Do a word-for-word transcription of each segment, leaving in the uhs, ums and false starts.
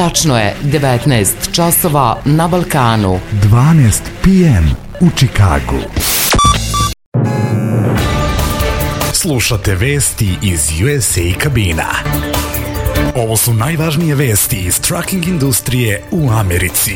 Tačno je devetnaest časova na Balkanu. dvanaest pe em u Čikagu. Slušate vesti iz U S A kabina. Ovo su najvažnije vesti iz trucking industrije u Americi.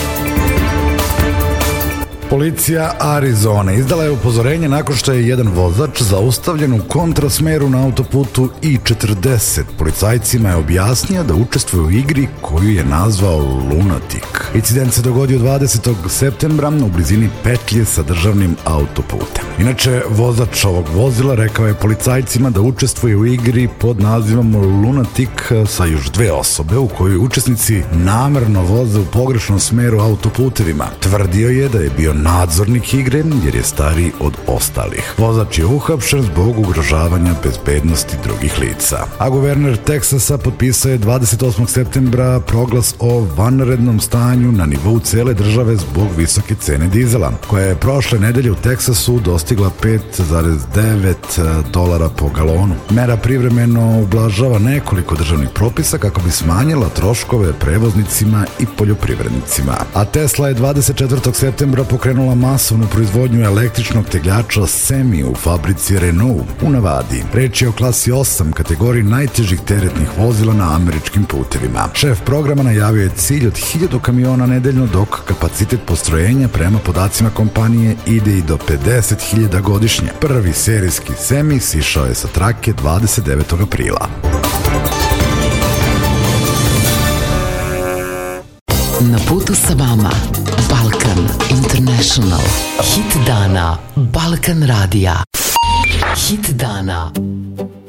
Policija Arizone izdala je upozorenje nakon što je jedan vozač zaustavljen u kontrasmeru na autoputu I četrdeset. Policajcima je objasnio da učestvuje u igri koju je nazvao Lunatic. Incident se dogodio dvadesetog septembra u blizini petlje sa državnim autoputem. Inače, vozač ovog vozila rekao je policajcima da učestvuje u igri pod nazivom Lunatic sa još dve osobe u kojoj učesnici namerno voze u pogrešnom smeru autoputevima. Tvrdio je da je bio nadzornik igre jer je stariji od ostalih. Vozač je uhapšen zbog ugrožavanja bezbednosti drugih lica. A guverner Teksasa potpisao je dvadeset osmog septembra proglas o vanrednom stanju na nivou cele države zbog visoke cene dizela, koja je prošle nedelje u Teksasu dostigla pet zarez devet dolara po galonu. Mera privremeno ublažava nekoliko državnih propisa kako bi smanjila troškove prevoznicima i poljoprivrednicima. A Tesla je dvadeset četvrtog septembra pokrenula masovnu proizvodnju električnog tegljača Semi u fabrici Renault u Navadi. Reč je o klasi osam kategoriji najtežih teretnih vozila na američkim putevima. Šef programa najavio je cilj od hiljadu kamiona nedeljno, dok kapacitet postrojenja prema podacima kompanije ide i do pedeset hiljada godišnje. Prvi serijski Semi sišao je sa trake dvadeset devetog aprila. Na putu sa vama Balkan International. Hit dana Balkan radija. Hit dana.